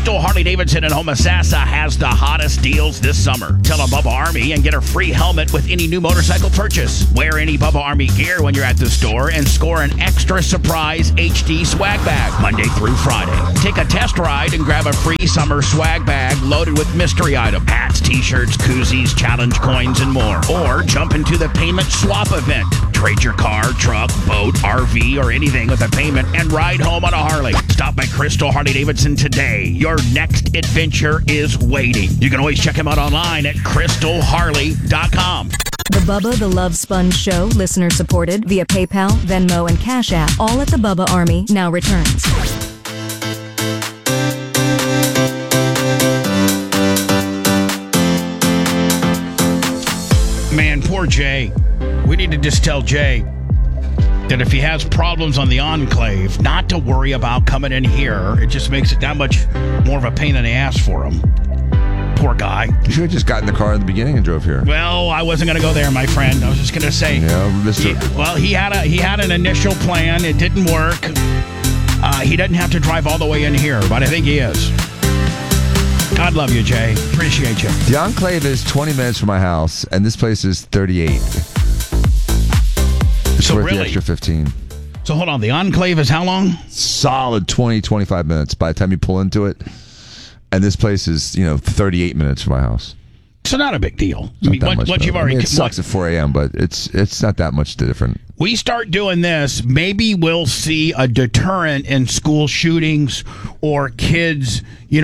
Crystal Harley-Davidson in Homosassa has the hottest deals this summer. Tell a Bubba Army and get a free helmet with any new motorcycle purchase. Wear any Bubba Army gear when you're at the store and score an extra surprise HD swag bag Monday through Friday. Take a test ride and grab a free summer swag bag loaded with mystery items, hats, t-shirts, koozies, challenge coins, and more. Or jump into the payment swap event. Trade your car, truck, boat, RV, or anything with a payment and ride home on a Harley. Stop by Crystal Harley-Davidson today. Your next adventure is waiting. You can always check him out online at crystalharley.com. The Bubba the Love Sponge Show, listener supported via PayPal, Venmo, and Cash App, all at the Bubba Army, now returns. Man, poor Jay. We need to just tell Jay that if he has problems on the Enclave, not to worry about coming in here. It just makes it that much more of a pain in the ass for him. Poor guy. You should have just got in the car in the beginning and drove here. Well, I wasn't going to go there, my friend. I was just going to say. Yeah, Mr. He had an initial plan. It didn't work. He doesn't have to drive all the way in here, but I think he is. God love you, Jay. Appreciate you. The Enclave is 20 minutes from my house, and this place is 38. It's worth the extra 15. So hold on. The Enclave is how long? Solid 20, 25 minutes by the time you pull into it. And this place is, 38 minutes from my house. So not a big deal. I mean, once you've already... it sucks at 4 a.m., but it's not that much different. We start doing this, maybe we'll see a deterrent in school shootings or kids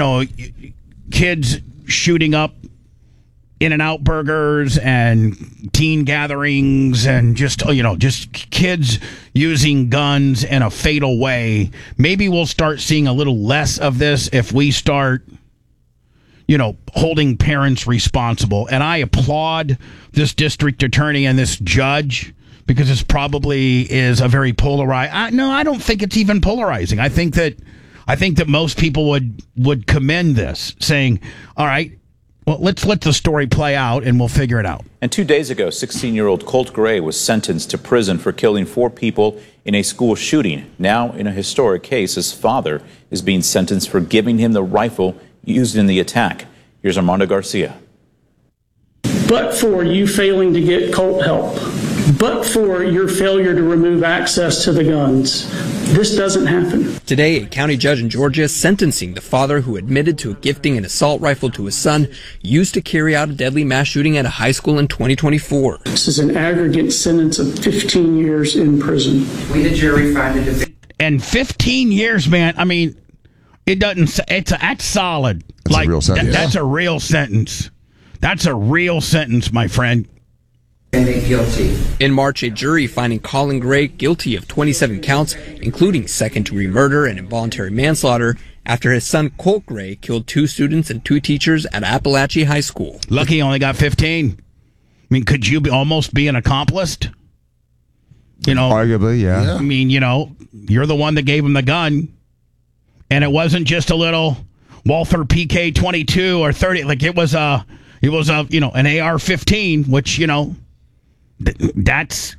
shooting up In-N-Out burgers and teen gatherings and just kids using guns in a fatal way. Maybe we'll start seeing a little less of this if we start, holding parents responsible. And I applaud this district attorney and this judge because this probably is a very polarized. No, I don't think it's even polarizing. I think that most people would commend this, saying, all right, well, let's let the story play out, and we'll figure it out. And 2 days ago, 16-year-old Colt Gray was sentenced to prison for killing 4 people in a school shooting. Now, in a historic case, his father is being sentenced for giving him the rifle used in the attack. Here's Armando Garcia. But for you failing to get Colt help, but for your failure to remove access to the guns, this doesn't happen. Today, a county judge in Georgia sentencing the father who admitted to gifting an assault rifle to his son used to carry out a deadly mass shooting at a high school in 2024. This is an aggregate sentence of 15 years in prison. We, the jury, find it. And 15 years, man, I mean, it doesn't, that's solid. That's a real sentence. That's a real sentence. That's a real sentence, my friend. Guilty. In March, a jury finding Colin Gray guilty of 27 counts, including second-degree murder and involuntary manslaughter, after his son Colt Gray killed 2 students and 2 teachers at Appalachia High School. Lucky he only got 15. I mean, could you almost be an accomplice? Arguably, yeah. I mean, you're the one that gave him the gun, and it wasn't just a little Walther PK 22 or 30. Like it was an AR-15, which that's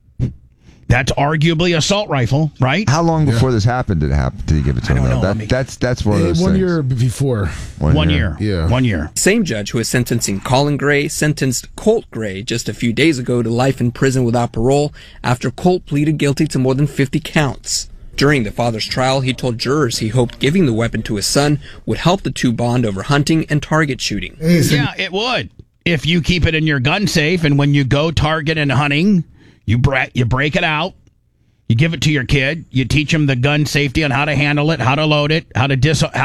arguably assault rifle, right? How long before this happened did he give it to him? That's one of those 1 things. year before. 1 year. Yeah. 1 year. Same judge who is sentencing Colin Gray sentenced Colt Gray just a few days ago to life in prison without parole after Colt pleaded guilty to more than 50 counts. During the father's trial, he told jurors he hoped giving the weapon to his son would help the 2 bond over hunting and target shooting. Yeah, it would. If you keep it in your gun safe, and when you go target and hunting, you break it out, you give it to your kid, you teach him the gun safety on how to handle it, how to load it, where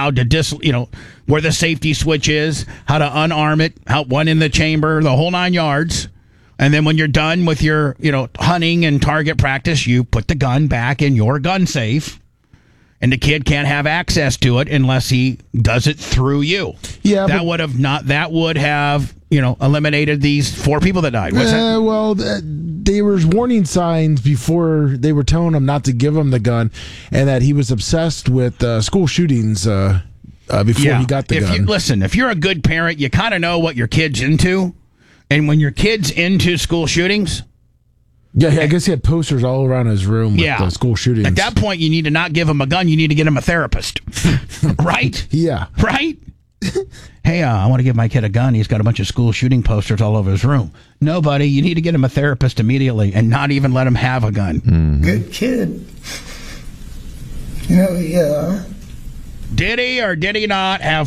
the safety switch is, how to unarm it, how one in the chamber, the whole 9 yards. And then when you're done with your, hunting and target practice, you put the gun back in your gun safe, and the kid can't have access to it unless he does it through you. Yeah, that would have eliminated these 4 people that died. Well, there was warning signs before they were telling him not to give him the gun, and that he was obsessed with school shootings before he got the gun. If you're a good parent, you kind of know what your kid's into. And when your kid's into school shootings, Yeah, I guess he had posters all around his room with the school shootings. At that point, you need to not give him a gun. You need to get him a therapist. Right? Yeah. Right? Hey, I want to give my kid a gun. He's got a bunch of school shooting posters all over his room. No, buddy, you need to get him a therapist immediately and not even let him have a gun. Mm-hmm. Good kid. You know, yeah. Did he or did he not have